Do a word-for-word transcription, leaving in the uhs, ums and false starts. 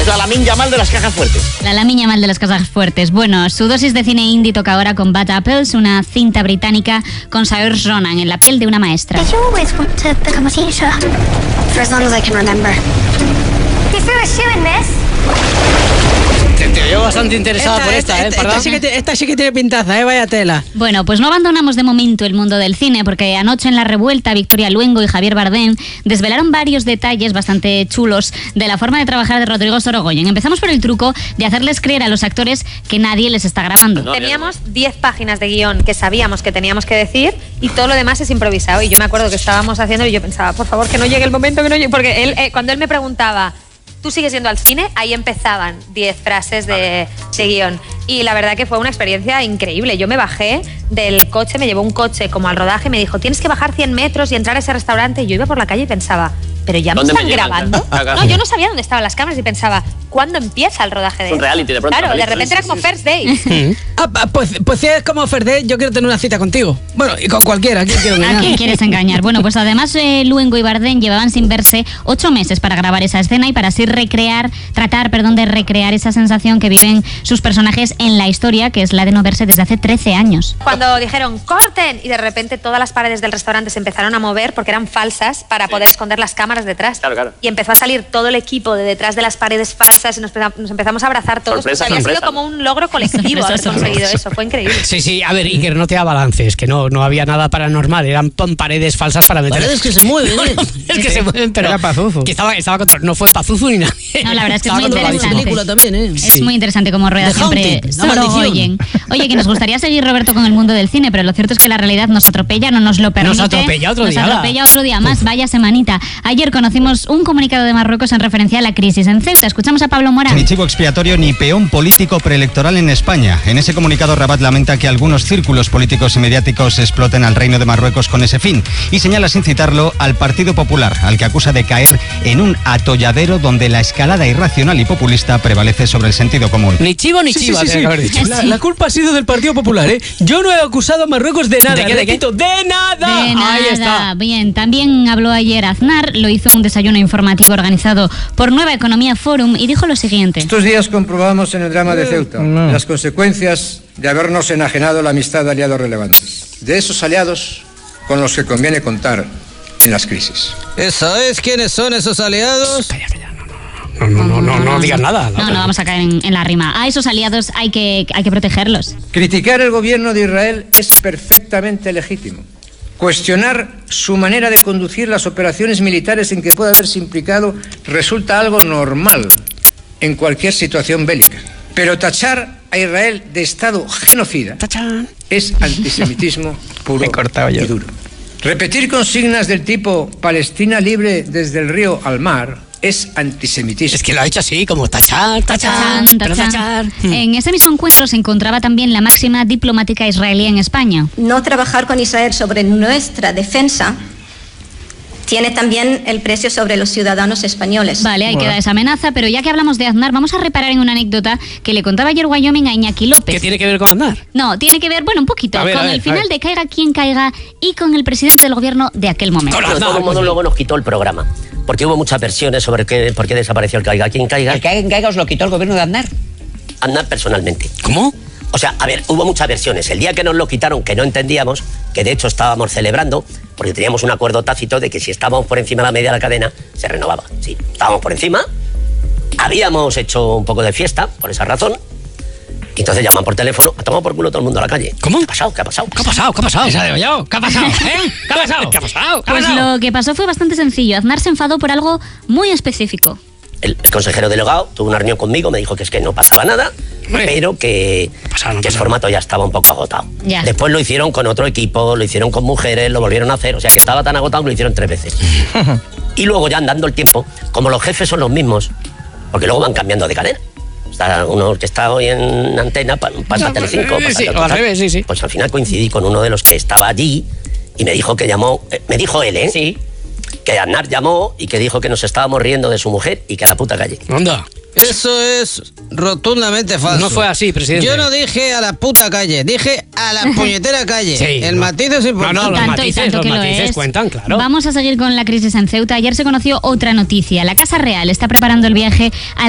Es la Lamine Yamal de las cajas fuertes. La Lamine Yamal de las cajas fuertes. Bueno, su dosis de cine indie toca ahora con Bad Apples, una cinta británica con Saoirse Ronan en la piel de una maestra. Did you always want to become a teacher? For as long as I can remember. You threw a shoe in, miss. Te, te veo bastante interesada esta, por esta, esta, ¿eh? Esta, ¿Perdón? esta, sí que te, esta sí que tiene pintaza, ¿eh? Vaya tela. Bueno, pues no abandonamos de momento el mundo del cine, porque anoche en La Revuelta, Victoria Luengo y Javier Bardem desvelaron varios detalles bastante chulos de la forma de trabajar de Rodrigo Sorogoyen. Empezamos por el truco de hacerles creer a los actores que nadie les está grabando. Teníamos diez páginas de guión que sabíamos que teníamos que decir y todo lo demás es improvisado. Y yo me acuerdo que estábamos haciendo y yo pensaba, por favor, que no llegue el momento, que no llegue. Porque él, eh, cuando él me preguntaba, ¿tú sigues yendo al cine? Ahí empezaban diez frases de, de guión. Y la verdad que fue una experiencia increíble. Yo me bajé del coche, me llevó un coche como al rodaje, me dijo, tienes que bajar cien metros y entrar a ese restaurante. Y yo iba por la calle y pensaba, ¿pero ya me están me grabando? No, yo no sabía dónde estaban las cámaras y pensaba, ¿cuándo empieza el rodaje de un reality de pronto? Claro, de repente era como First Date. Ah, pues, pues si es como First Date, yo quiero tener una cita contigo. Bueno, y con cualquiera. ¿A quién quiero engañar? ¿A quién quieres engañar? Bueno, pues además eh, Luengo y Bardem llevaban sin verse ocho meses para grabar esa escena y para así recrear, tratar, perdón, de recrear esa sensación que viven sus personajes en la historia, que es la de no verse desde hace trece años. Cuando dijeron ¡corten! Y de repente todas las paredes del restaurante se empezaron a mover porque eran falsas para poder esconder las cámaras detrás. Claro, claro. Y empezó a salir todo el equipo de detrás de las paredes falsas y nos, nos empezamos a abrazar todos. Sorpresa, había sorpresa. sido como un logro colectivo haber conseguido eso. Fue increíble. Sí, sí, a ver, Iker, no te abalances, que no, no había nada paranormal, eran pon- paredes falsas para meter... Paredes que se mueven, ¿eh? Es que se mueven, pero... Era Pazuzu. Que estaba, estaba control, no fue Pazuzu ni nadie. No, la verdad es que es Estaba muy controladísimo. interesante. película también, ¿eh? Es Sí. muy interesante cómo rueda The siempre Haunted, la Sorogoyen. Oye, que nos gustaría seguir, Roberto, con el mundo del cine, pero lo cierto es que la realidad nos atropella, no nos lo permite. Nos atropella otro Nos día, atropella otro día más, vaya semanita. Ayer conocimos un comunicado de Marruecos en referencia a la crisis en Ceuta. Escuchamos a Pablo Morán. Ni chivo expiatorio ni peón político preelectoral en España. En ese comunicado, Rabat lamenta que algunos círculos políticos y mediáticos exploten al Reino de Marruecos con ese fin y señala sin citarlo al Partido Popular, al que acusa de caer en un atolladero donde la escalada irracional y populista prevalece sobre el sentido común. Ni chivo ni Sí, sí, chiva, sí, tenía sí. que haber dicho. La, la culpa ha sido del Partido Popular, ¿eh? Yo no he acusado a Marruecos de nada. ¿De qué, de qué? repito, de nada. De nada. Ahí está. Bien, también habló ayer Aznar, lo hizo en un desayuno informativo organizado por Nueva Economía Forum y dijo lo siguiente. Estos días comprobamos en el drama de Ceuta las consecuencias de habernos enajenado la amistad de aliados relevantes. De esos aliados con los que conviene contar en las crisis. ¿Sabes quiénes son esos aliados? Calla, calla, no, no, no, no, no, no digas nada. No, no vamos a caer en, en la rima. A esos aliados hay que, hay que protegerlos. Criticar el gobierno de Israel es perfectamente legítimo. Cuestionar su manera de conducir las operaciones militares en que pueda haberse implicado resulta algo normal en cualquier situación bélica. Pero tachar a Israel de Estado genocida Tachán. es antisemitismo puro Me he cortado yo. y duro. Repetir consignas del tipo Palestina libre desde el río al mar es antisemitismo. Es que lo ha hecho así, como tachar, tachar, Tachán, pero tachán. tachar. En ese mismo encuentro se encontraba también la máxima diplomática israelí en España. No trabajar con Israel sobre nuestra defensa tiene también el precio sobre los ciudadanos españoles. Vale, ahí queda esa amenaza, pero ya que hablamos de Aznar, vamos a reparar en una anécdota que le contaba ayer Wyoming a Iñaki López. ¿Qué tiene que ver con andar? No, tiene que ver, bueno, un poquito, A ver, con a ver, el a final ver. de Caiga quien caiga y con el presidente del gobierno de aquel momento. Con Pero de Aznar, todo modo pues, luego nos quitó el programa, porque hubo muchas versiones sobre qué, por qué desapareció el Caiga quien caiga. El que caiga os lo quitó el gobierno de Aznar. Aznar personalmente. ¿Cómo? O sea, a ver, hubo muchas versiones. El día que nos lo quitaron, que no entendíamos, que de hecho estábamos celebrando, porque teníamos un acuerdo tácito de que si estábamos por encima de la media de la cadena, se renovaba. Sí, estábamos por encima, habíamos hecho un poco de fiesta, por esa razón, y entonces llaman por teléfono, ha tomado por culo todo el mundo a la calle. ¿Cómo? ¿Qué ha pasado? ¿Qué ha pasado? ¿Qué ha pasado? ¿Qué ha pasado? Esa digo yo. ¿Qué ha pasado? ¿Eh? ¿Qué ha pasado? ¿Qué ha pasado? ¿Qué ha Pues pasado? lo que pasó fue bastante sencillo. Aznar se enfadó por algo muy específico. El, el consejero delegado tuvo una reunión conmigo, me dijo que es que no pasaba nada, Hombre. pero que, pasaba, no que el pasaba. formato ya estaba un poco agotado. Ya. Después lo hicieron con otro equipo, lo hicieron con mujeres, lo volvieron a hacer, o sea que estaba tan agotado que lo hicieron tres veces. Y luego ya andando el tiempo, como los jefes son los mismos, porque luego van cambiando de cadena. Está uno que está hoy en antena, pa- pasa a Telecinco, pasa Sí, a o otro al tal. revés, sí, sí. Pues al final coincidí con uno de los que estaba allí y me dijo que llamó, eh, me dijo él, ¿eh? Sí. Que Aznar llamó y que dijo que nos estábamos riendo de su mujer y que a la puta calle. Anda. Eso es rotundamente falso. No fue así, presidente. Yo no dije a la puta calle, dije a la puñetera calle. Sí, el no. matiz es importante. No, no, los Tanto y matices, tanto los que lo matices es. cuentan, claro. Vamos a seguir con la crisis en Ceuta. Ayer se conoció otra noticia. La Casa Real está preparando el viaje a